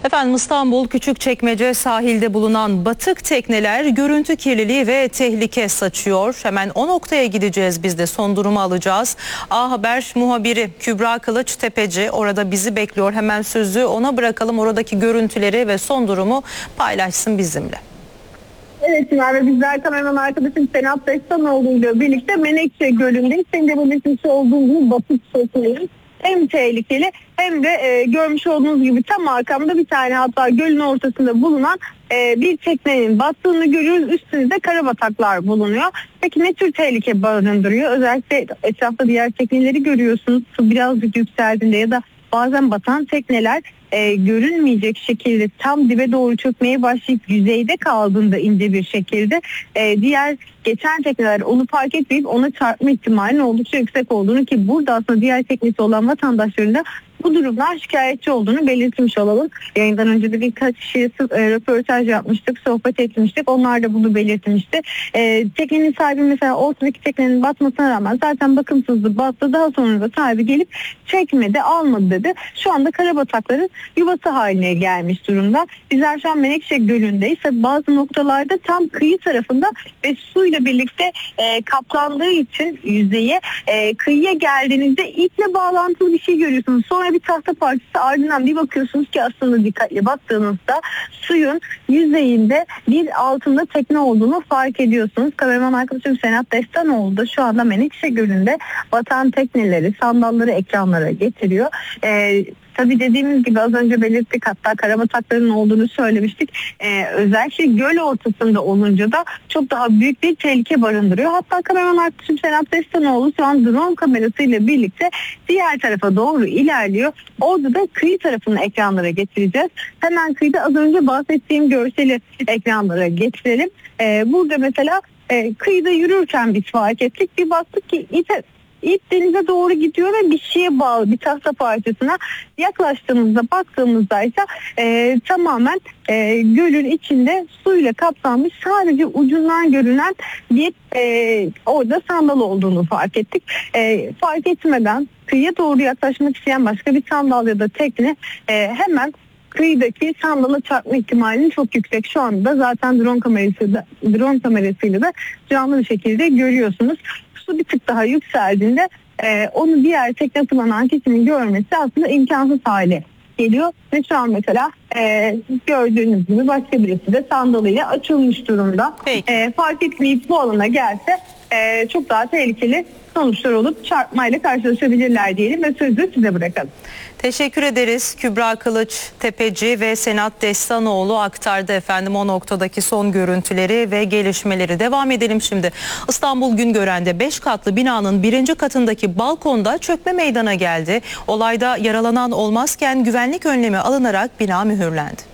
Efendim İstanbul Küçükçekmece sahilde bulunan batık tekneler görüntü kirliliği ve tehlike saçıyor. Hemen o noktaya gideceğiz, biz de son durumu alacağız. A Haber muhabiri Kübra Kılıç Tepeci orada bizi bekliyor. Hemen sözü ona bırakalım, oradaki görüntüleri ve son durumu paylaşsın bizimle. Evet Merve, bizler kameraman arkadaşım Senat Destanoğlu ile birlikte Menekşe Gölü'ndeyiz. Senin de belirtmiş olduğun gibi batık tekneler hem tehlikeli hem de görmüş olduğunuz gibi tam arkamda bir tane, hatta gölün ortasında bulunan bir teknenin battığını görüyoruz. Üstünde karabataklar bulunuyor. Peki ne tür tehlike barındırıyor? Özellikle etrafta diğer tekneleri görüyorsunuz. Su birazcık yükseldiğinde ya da bazen batan tekneler görünmeyecek şekilde tam dibe doğru çökmeye başlayıp yüzeyde kaldığında ince bir şekilde diğer geçen tekneler onu fark etmeyip ona çarpma ihtimalinin oldukça yüksek olduğunu, ki burada aslında diğer teknesi olan vatandaşların da bu durumdan şikayetçi olduğunu belirtmiş olalım. Yayından önce de birkaç kişiye röportaj yapmıştık, sohbet etmiştik. Onlar da bunu belirtmişti. Teknenin sahibi mesela ortadaki teknenin batmasına rağmen zaten bakımsızdı, battı. Daha sonra da sahibi gelip çekmedi, almadı dedi. Şu anda karabatakların yuvası haline gelmiş durumda. Bizler şu an Menekşe Gölü'ndeyiz. Bazı noktalarda tam kıyı tarafında ve suyla birlikte kaplandığı için yüzeye, kıyıya geldiğinizde iple bağlantılı bir şey görüyorsunuz. Sonra bir tahta parçası, ardından bir bakıyorsunuz ki aslında dikkatli baktığınızda suyun yüzeyinde bir altında tekne olduğunu fark ediyorsunuz. Kameraman arkadaşım Senat Destanoğlu da şu anda Menekşe Gölü'nde batan tekneleri, sandalları ekranlara getiriyor. Tabii dediğimiz gibi az önce belirttik, hatta karabatakların olduğunu söylemiştik. Özellikle göl ortasında olunca da çok daha büyük bir tehlike barındırıyor. Hatta kameraman arkadaşım Senat Destanoğlu şu an drone kamerasıyla birlikte diğer tarafa doğru ilerliyor. Orada da kıyı tarafını ekranlara getireceğiz. Hemen kıyıda az önce bahsettiğim görseli ekranlara getirelim. Burada mesela kıyıda yürürken biz fark ettik. Bir baktık ki İp denize doğru gidiyor ve bir şeye bağlı, bir tahta parçasına yaklaştığımızda, baktığımızda ise tamamen gölün içinde suyla kaplanmış, sadece ucundan görünen bir orada sandal olduğunu fark ettik. Fark etmeden kıyıya doğru yaklaşmak isteyen başka bir sandal ya da tekne hemen kıyıdaki sandala çarpma ihtimalinin çok yüksek. Şu anda zaten drone kamerasıyla da canlı bir şekilde görüyorsunuz. Su bir tık daha yükseldiğinde onu diğer tekne kullanan kişinin görmesi aslında imkansız hale geliyor. Ve şu an mesela gördüğünüz gibi başka birisi de sandalıyla açılmış durumda. Fark etmeyip bu alana gelse çok daha tehlikeli sonuçlar olup çarpmayla karşılaşabilirler diyelim ve sözü size bırakalım. Teşekkür ederiz. Kübra Kılıç Tepeci ve Senat Destanoğlu aktardı efendim o noktadaki son görüntüleri ve gelişmeleri. Devam edelim şimdi. İstanbul Güngören'de 5 katlı binanın 1. katındaki balkonda çökme meydana geldi. Olayda yaralanan olmazken güvenlik önlemi alınarak bina mühürlendi.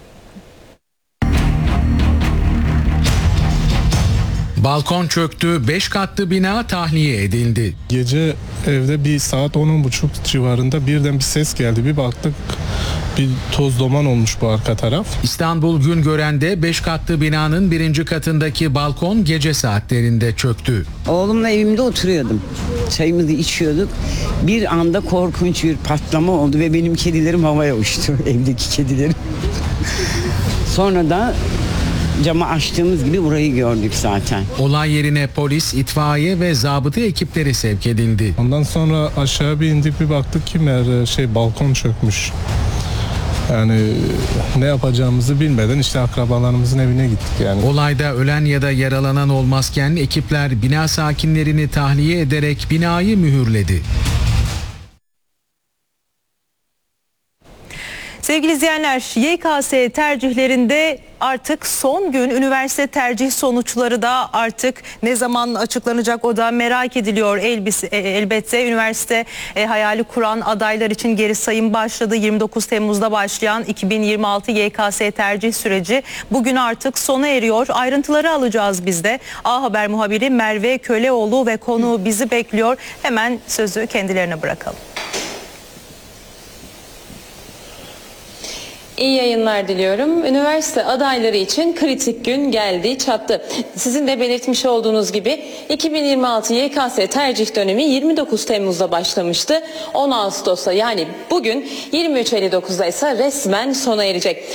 Balkon çöktü, 5 katlı bina tahliye edildi. Gece evde bir saat 10.30 civarında birden bir ses geldi. Bir baktık bir toz duman olmuş bu arka taraf. İstanbul Güngören'de 5 katlı binanın 1. katındaki balkon gece saatlerinde çöktü. Oğlumla evimde oturuyordum. Çayımızı içiyorduk. Bir anda korkunç bir patlama oldu ve benim kedilerim havaya uçtu. Evdeki kedilerim. Sonra da camı açtığımız gibi burayı gördük zaten. Olay yerine polis, itfaiye ve zabıta ekipleri sevk edildi. Ondan sonra aşağı bir indik, bir baktık ki balkon çökmüş. Yani ne yapacağımızı bilmeden işte akrabalarımızın evine gittik yani. Olayda ölen ya da yaralanan olmazken ekipler bina sakinlerini tahliye ederek binayı mühürledi. Sevgili izleyenler, YKS tercihlerinde artık son gün, üniversite tercih sonuçları da artık ne zaman açıklanacak o da merak ediliyor. Elbette üniversite hayali kuran adaylar için geri sayım başladı. 29 Temmuz'da başlayan 2026 YKS tercih süreci bugün artık sona eriyor. Ayrıntıları alacağız biz de. A Haber muhabiri Merve Köleoğlu ve konuğu bizi bekliyor. Hemen sözü kendilerine bırakalım. İyi yayınlar diliyorum. Üniversite adayları için kritik gün geldi çattı. Sizin de belirtmiş olduğunuz gibi 2026 YKS tercih dönemi 29 Temmuz'da başlamıştı. 10 Ağustos'ta yani bugün 23.59'da ise resmen sona erecek.